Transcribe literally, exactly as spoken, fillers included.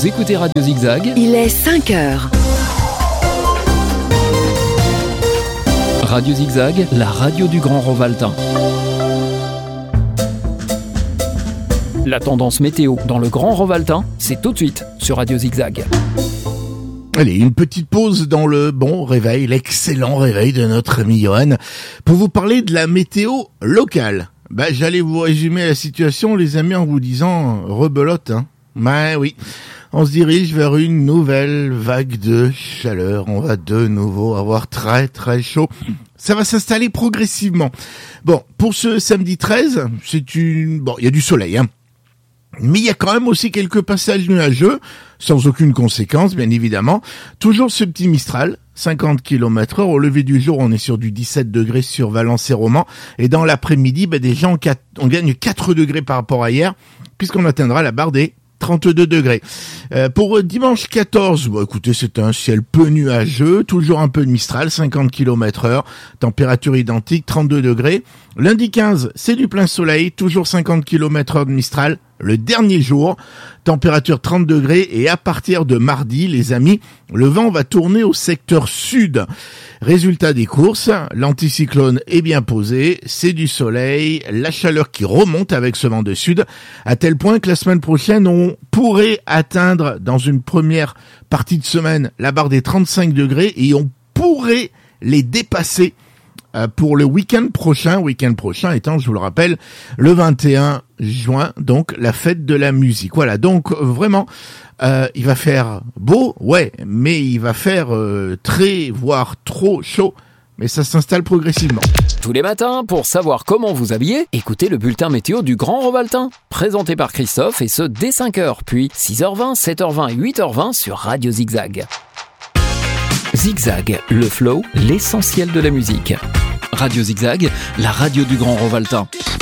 Vous écoutez Radio Zigzag. Il est cinq heures. Radio Zigzag, la radio du Grand Rovaltain. La tendance météo dans le Grand Rovaltain, c'est tout de suite sur Radio Zigzag. Allez, une petite pause dans le bon réveil, l'excellent réveil de notre ami Johan, pour vous parler de la météo locale. Bah, j'allais vous résumer la situation, les amis, en vous disant « rebelote ». Hein. Bah oui, on se dirige vers une nouvelle vague de chaleur. On va de nouveau avoir très très chaud. Ça va s'installer progressivement. Bon, pour ce samedi treize, c'est une... Bon, il y a du soleil, hein. Mais il y a quand même aussi quelques passages nuageux, sans aucune conséquence, bien évidemment. Toujours ce petit Mistral, cinquante kilomètres heure. Au lever du jour, on est sur du dix-sept degrés sur Valence et Romans. Et dans l'après-midi, bah, déjà, on, on gagne quatre degrés par rapport à hier, puisqu'on atteindra la barre des trente-deux degrés. Euh, pour dimanche quatorze, bon, écoutez, c'est un ciel peu nuageux, toujours un peu de Mistral, cinquante kilomètres heure, température identique, trente-deux degrés. Lundi quinze, c'est du plein soleil, toujours cinquante kilomètres heure de Mistral, le dernier jour, température trente degrés, et à partir de mardi, les amis, le vent va tourner au secteur sud. Résultat des courses, l'anticyclone est bien posé, c'est du soleil, la chaleur qui remonte avec ce vent de sud, à tel point que la semaine prochaine, on pourrait atteindre dans une première partie de semaine la barre des trente-cinq degrés et on pourrait les dépasser pour le week-end prochain, week-end prochain étant, je vous le rappelle, le vingt et un juin, donc la fête de la musique. Voilà, donc vraiment, euh, il va faire beau, ouais, mais il va faire euh, très, voire trop chaud, mais ça s'installe progressivement. Tous les matins, pour savoir comment vous habiller, écoutez le bulletin météo du Grand Rovaltain, présenté par Christophe, et ce dès cinq heures, puis six heures vingt, sept heures vingt et huit heures vingt sur Radio Zigzag. Zigzag, le flow, l'essentiel de la musique. Radio Zigzag, la radio du Grand Rovaltain.